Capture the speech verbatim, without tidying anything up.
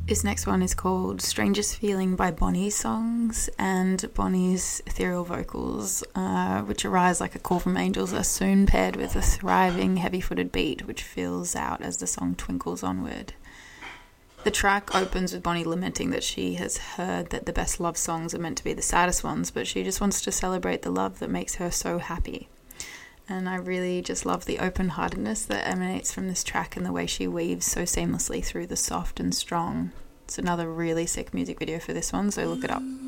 This next one is called Strangest Feeling by Bonnie Songs, and Bonnie's ethereal vocals, uh, which arise like a call from angels, are soon paired with a thriving heavy-footed beat which fills out as the song twinkles onward. The track opens with Bonnie lamenting that she has heard that the best love songs are meant to be the saddest ones, but she just wants to celebrate the love that makes her so happy. And I really just love the open-heartedness that emanates from this track and the way she weaves so seamlessly through the soft and strong. It's another really sick music video for this one, so look it up.